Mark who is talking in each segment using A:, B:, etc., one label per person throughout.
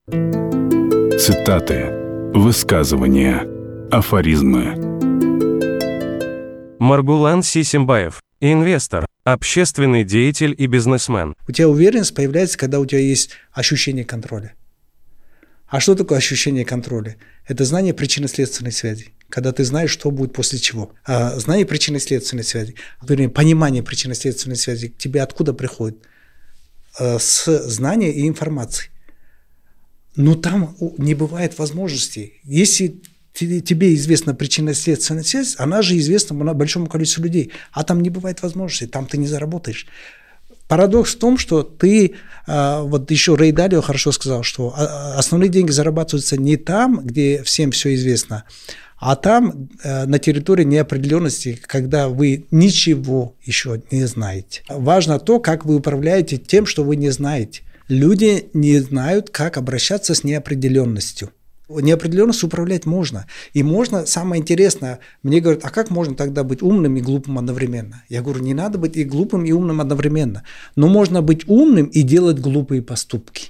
A: Цитаты, высказывания, афоризмы.
B: Маргулан Сисимбаев, инвестор, общественный деятель и бизнесмен.
C: У тебя уверенность появляется, когда у тебя есть ощущение контроля. А что такое ощущение контроля? Это знание причинно-следственной связи. Когда ты знаешь, что будет после чего. А знание причинно-следственной связи, вернее, понимание причинно-следственной связи к тебе откуда приходит? С знания и информации. Но там не бывает возможностей. Если тебе известна причинно-следственная связь, она же известна большому количеству людей, а там не бывает возможностей, там ты не заработаешь. Парадокс в том, что ты, вот еще Рэй Далио хорошо сказал, что основные деньги зарабатываются не там, где всем все известно, а там, на территории неопределенности, когда вы ничего еще не знаете. Важно то, как вы управляете тем, что вы не знаете. Люди не знают, как обращаться с неопределенностью. Неопределенностью управлять можно. И можно, самое интересное, мне говорят, а как можно тогда быть умным и глупым одновременно? Я говорю, не надо быть и глупым, и умным одновременно. Но можно быть умным и делать глупые поступки.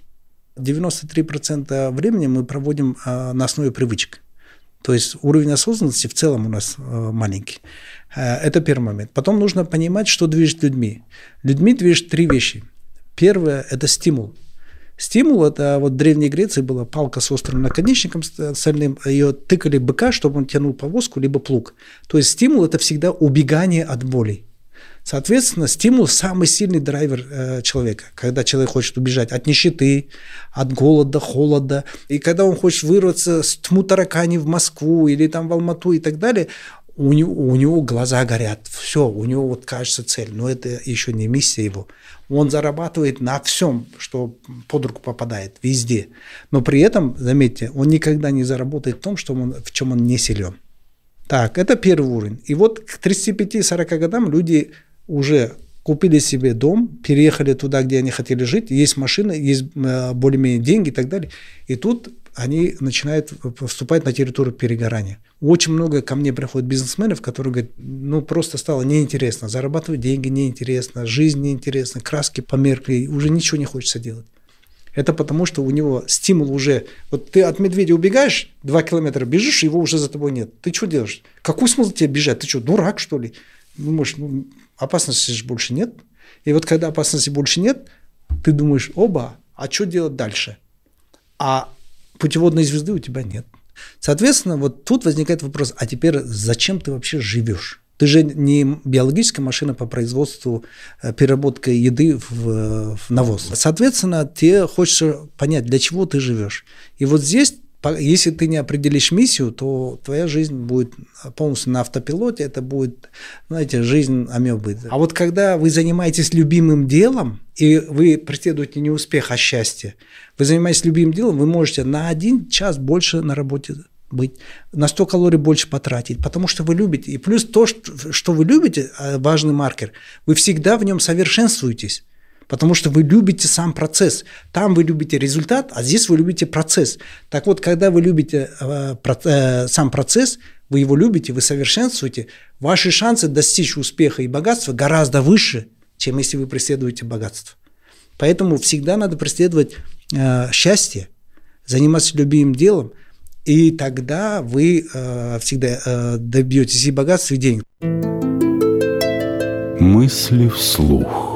C: 93% времени мы проводим на основе привычек. То есть уровень осознанности в целом у нас маленький. Это первый момент. Потом нужно понимать, что движет людьми. Людьми движет три вещи. Первое – это стимул. Стимул – это вот в Древней Греции была палка с острым наконечником стальным, ее тыкали быка, чтобы он тянул повозку, либо плуг. То есть стимул – это всегда убегание от боли. Соответственно, стимул – самый сильный драйвер человека, когда человек хочет убежать от нищеты, от голода, холода. И когда он хочет вырваться с тьму таракани в Москву или там в Алмату и так далее, у него глаза горят, все, у него вот кажется цель, но это еще не миссия его. Он зарабатывает на всем, что под руку попадает, везде. Но при этом, заметьте, он никогда не заработает в том, в чем он не силен. Так, это первый уровень. И вот к 35-40 годам люди уже купили себе дом, переехали туда, где они хотели жить, есть машина, есть более-менее деньги и так далее. И тут они начинают вступать на территорию перегорания. Очень много ко мне приходят бизнесменов, которые говорят, просто стало неинтересно, зарабатывать деньги неинтересно, жизнь неинтересна, краски померкли, уже ничего не хочется делать. Это потому, что у него стимул уже... Вот ты от медведя убегаешь, 2 километра бежишь, его уже за тобой нет. Ты что делаешь? Какой смысл тебе бежать? Ты что, дурак, что ли? Думаешь, опасности же больше нет. И вот когда опасности больше нет, ты думаешь, оба, а что делать дальше? А путеводной звезды у тебя нет. Соответственно, вот тут возникает вопрос, а теперь зачем ты вообще живешь? Ты же не биологическая машина по производству, переработке еды в навоз. Соответственно, тебе хочется понять, для чего ты живешь. И вот здесь, если ты не определишь миссию, то твоя жизнь будет полностью на автопилоте, это будет, знаете, жизнь амебы. А вот когда вы занимаетесь любимым делом, и вы преследуете не успех, а счастье, вы занимаетесь любимым делом, вы можете на 1 час больше на работе быть, на 100 калорий больше потратить, потому что вы любите. И плюс то, что вы любите, важный маркер, вы всегда в нем совершенствуетесь, потому что вы любите сам процесс. Там вы любите результат, а здесь вы любите процесс. Так вот, когда вы любите сам процесс, вы его любите, вы совершенствуете, ваши шансы достичь успеха и богатства гораздо выше, чем если вы преследуете богатство. Поэтому всегда надо преследовать счастье, заниматься любимым делом, и тогда вы всегда добьетесь и богатства, и денег.
A: Мысли вслух.